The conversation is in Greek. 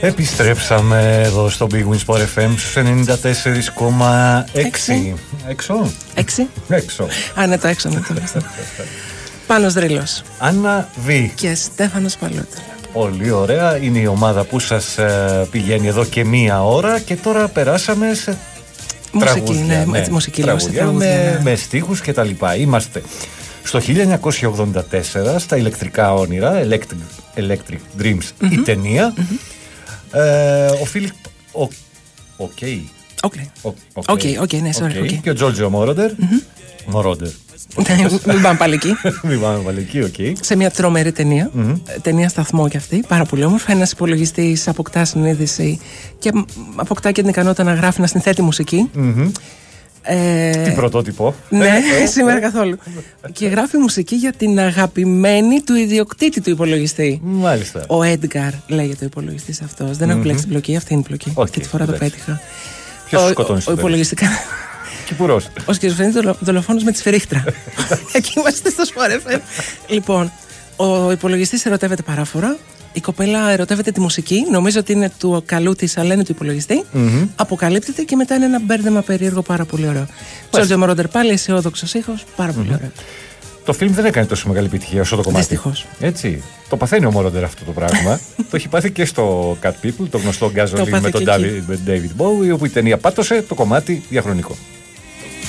Επιστρέψαμε εδώ στο Big Win Sport FM στους 94,6. Έξω. Έξω. Α, ναι, το έξω. Πάνος Δρύλος. Άννα Β. Και Στέφανος Παλούτου. Πολύ ωραία. Είναι η ομάδα που σας πηγαίνει εδώ και μία ώρα και τώρα περάσαμε σε τραγούδια. Μουσική, με στίχους και τα λοιπά. Είμαστε στο 1984 στα ηλεκτρικά όνειρα, Electric Dreams, η ταινία. Ο Φίλιπ ναι, sorry. Και ο Τζόρτζιο Μορόντερ. Μην πάμε πάλι εκεί. Σε μια τρομερή ταινία. Ταινία σταθμό κι αυτή. Πάρα πολύ όμορφα. Ένας υπολογιστής αποκτά συνείδηση και αποκτά και την ικανότητα να γράφει, να συνθέτει μουσική. Τι πρωτότυπο. Ναι, σήμερα καθόλου. Και γράφει μουσική για την αγαπημένη του ιδιοκτήτη του υπολογιστή. Μάλιστα. Ο Έντγκαρ λέγεται ο υπολογιστής αυτός. Δεν έχω πλέξει την πλοκή, αυτή είναι η πλοκή. Αυτή τη φορά το πέτυχα. Ποιος σκοτώνει ο υπολογιστικά. Κυπουρός. Ο σκηζοφρενής δολοφόνος με τη σφυρίχτρα. Εκεί είμαστε στο Sport FM. Λοιπόν, ο υπολογιστής ερωτεύεται παράφορα. Η κοπέλα ερωτεύεται τη μουσική. Νομίζω ότι είναι του καλού της, αλλά είναι του υπολογιστή. Αποκαλύπτεται και μετά είναι ένα μπέρδεμα περίεργο πάρα πολύ ωραίο. Τζόρτζιο Μορόντερ πάλι, αισιόδοξος ήχος. Πάρα πολύ ωραίο. Το φιλμ δεν έκανε τόσο μεγάλη επιτυχία όσο το κομμάτι. Δυστυχώς. Έτσι. Το παθαίνει ο Μορόντερ αυτό το πράγμα. Το έχει πάθει και στο Cat People, το γνωστό Gasoline με τον David Bowie, όπου η ταινία πάτωσε, το κομμάτι διαχρονικό.